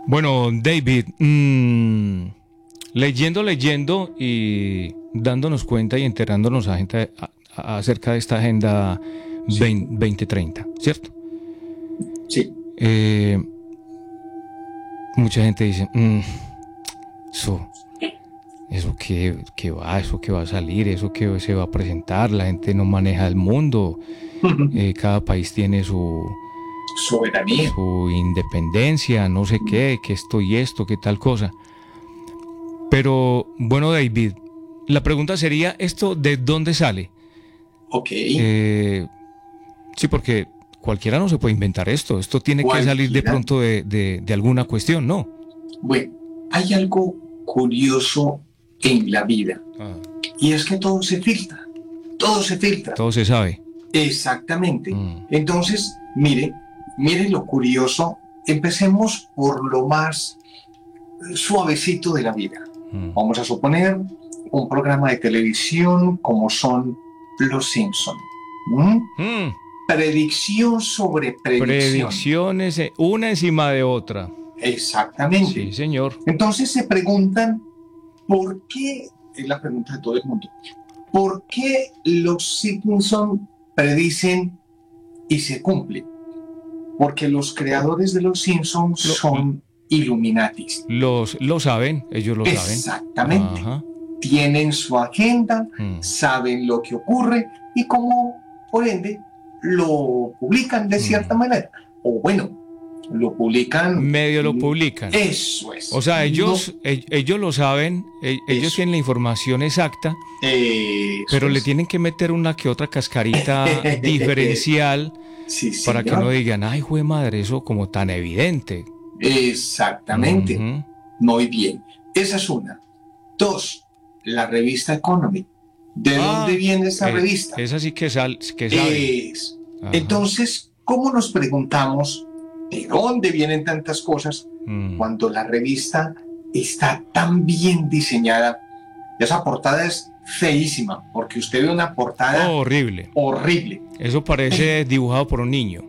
Bueno, David, leyendo y dándonos cuenta y enterándonos acerca de esta agenda Sí, 2030, ¿cierto? sí. Eh, Mucha gente dice, eso, eso que va a salir, eso que se va a presentar, la gente no maneja el mundo, cada país tiene Soberanía. su independencia, no sé qué, que esto y esto, que tal cosa. Pero bueno, David, la pregunta sería, ¿esto de dónde sale? Ok. Eh, sí, porque cualquiera no se puede inventar esto. Esto tiene que salir de Cualquiera. pronto de alguna cuestión, ¿no? Bueno, hay algo curioso en la vida Ah, y es que todo se filtra. Todo se filtra. todo se sabe. Exactamente. Mm, Entonces, mire lo curioso. Empecemos por lo más suavecito de la vida. mm. Vamos a suponer un programa de televisión como son Los Simpson. ¿Mm? Mm, Predicción sobre predicción. predicciones, una encima de otra. Sí, Exactamente. señor. Entonces se preguntan, ¿por qué? Es la pregunta de todo el mundo. ¿Por qué los Simpson predicen y se cumplen? Porque los creadores de los Simpsons Lo, son Illuminatis. lo saben, ellos lo saben. Exactamente. Ajá. Tienen su agenda, Mm, saben lo que ocurre y como por ende lo publican de cierta mm. manera. O bueno, lo publican. Medio lo publican. Eso O es. sea, No, ellos lo saben, ellos eso. tienen la información exacta, Eso pero le es. tienen que meter una que otra cascarita diferencial Sí, para que no señor. digan, ay, jue madre, eso como tan evidente. Exactamente. Ujú. Muy bien. Esa es una. Dos, la revista Economy. ¿De dónde Ah, viene esa revista? esa sí que saben. Es. Ajá. Entonces, ¿cómo nos preguntamos de dónde vienen tantas cosas Mm. cuando la revista está tan bien diseñada? Esa portada es feísima, porque usted ve una Oh, portada horrible. horrible. Eso parece dibujado por un niño.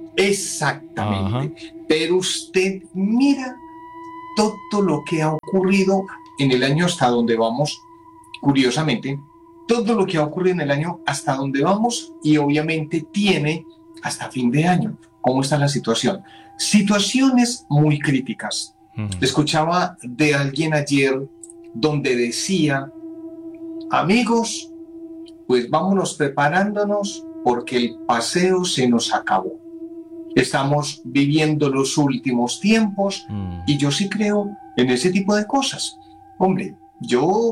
Ajá. Exactamente. Pero usted mira todo lo que ha ocurrido en el año hasta donde vamos, curiosamente, todo lo que ha ocurrido en el año hasta donde vamos y obviamente tiene hasta fin de año. ¿Cómo está la situación? Situaciones muy críticas. Mm. Escuchaba de alguien ayer donde decía, amigos, pues vámonos preparándonos porque el paseo se nos acabó. Estamos viviendo los últimos tiempos Mm. y yo sí creo en ese tipo de cosas. Hombre, yo